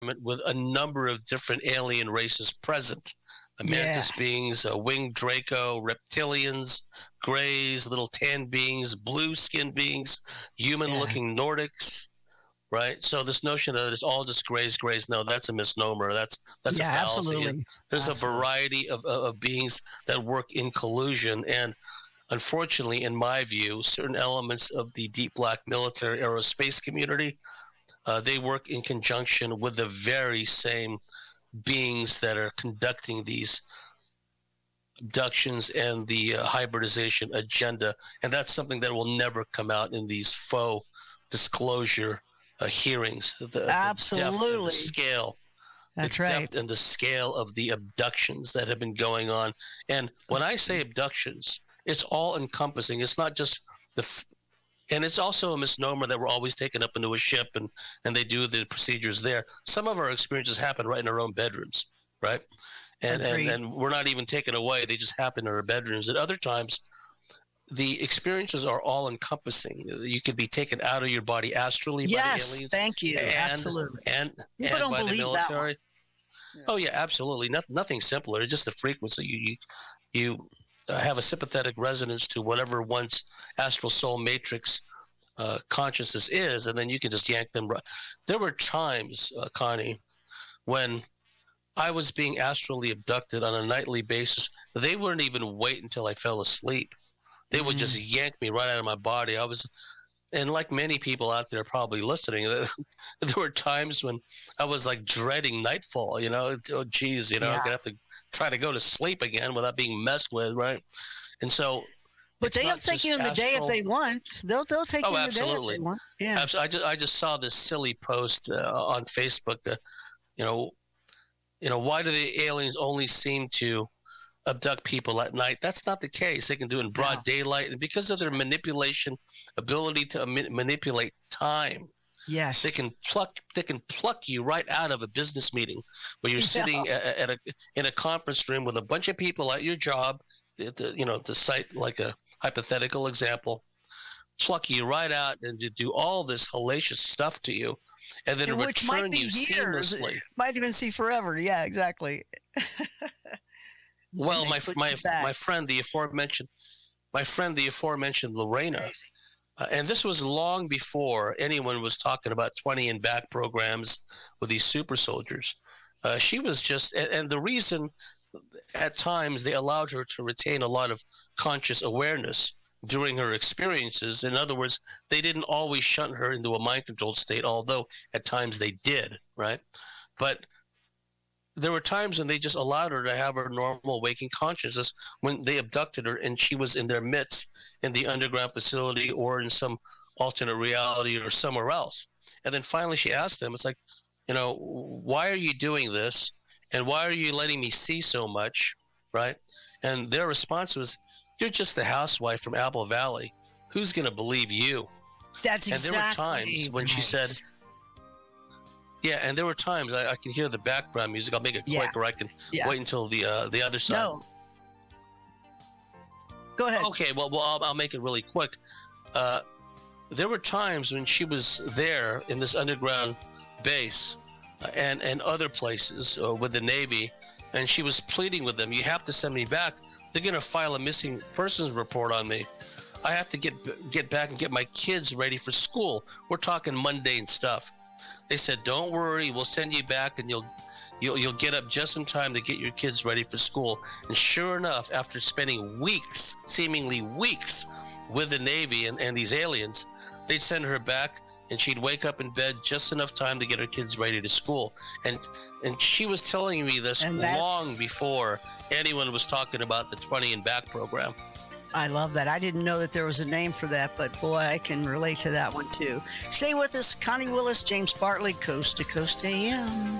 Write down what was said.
with a number of different alien races present. Mantis beings, winged Draco, reptilians, greys, little tan beings, blue skinned beings, human-looking Nordics, right? So this notion that it's all just grays, no, that's a misnomer. That's a fallacy. Absolutely. There's a variety of beings that work in collusion, and unfortunately, in my view, certain elements of the deep black military aerospace community, they work in conjunction with the very same beings that are conducting these abductions and the hybridization agenda. And that's something that will never come out in these faux disclosure hearings. Absolutely. The depth and the scale. That's the right. depth and the scale of the abductions that have been going on. And when I say abductions, it's all encompassing. It's not just and it's also a misnomer that we're always taken up into a ship and they do the procedures there. Some of our experiences happen right in our own bedrooms, right? And we're not even taken away. They just happen in our bedrooms. At other times, the experiences are all encompassing. You could be taken out of your body astrally by the aliens. Yes, thank you. Absolutely. And people don't by believe the military. That one. Oh, yeah, absolutely. Nothing simpler. It's just the frequency. You have a sympathetic resonance to whatever one's astral soul matrix consciousness is, and then you can just yank them. There were times, Connie, when I was being astrally abducted on a nightly basis. They wouldn't even wait until I fell asleep. They would just yank me right out of my body. And like many people out there probably listening, there were times when I was like dreading nightfall, oh geez, I'm going to have to try to go to sleep again without being messed with, right? And so, but they'll take you in the day if they want. They'll take you in the day if they want. Yeah, absolutely. I just saw this silly post on Facebook. Why do the aliens only seem to abduct people at night? That's not the case. They can do it in broad daylight, and because of their manipulation ability to manipulate time. Yes, they can pluck you right out of a business meeting where you're sitting in a conference room with a bunch of people at your job. To cite like a hypothetical example, pluck you right out and to do all this hellacious stuff to you, and then return you seamlessly. Might even see forever. Yeah, exactly. Well, my friend, the aforementioned Lorena. And this was long before anyone was talking about 20 and back programs with these super soldiers. She was just, and the reason at times they allowed her to retain a lot of conscious awareness during her experiences. In other words, they didn't always shunt her into a mind-controlled state, although at times they did, right? But there were times when they just allowed her to have her normal waking consciousness when they abducted her and she was in their midst in the underground facility or in some alternate reality or somewhere else. And then finally she asked them, it's like, why are you doing this? And why are you letting me see so much, right? And their response was, you're just a housewife from Apple Valley. Who's going to believe you? That's exactly. And there were times when she said, and there were times I can hear the background music. I'll make it quick, or I can wait until the other side. No. Go ahead. Okay, well, I'll make it really quick. There were times when she was there in this underground base and other places with the Navy, and she was pleading with them, you have to send me back. They're going to file a missing persons report on me. I have to get back and get my kids ready for school. We're talking mundane stuff. They said, don't worry, we'll send you back and you'll get up just in time to get your kids ready for school. And sure enough, after spending weeks, seemingly weeks, with the Navy and these aliens, they'd send her back and she'd wake up in bed just enough time to get her kids ready to school. And she was telling me this long before anyone was talking about the 20 and back program. I love that. I didn't know that there was a name for that, but boy, I can relate to that one too. Stay with us. Connie Willis, James Bartley, Coast to Coast AM.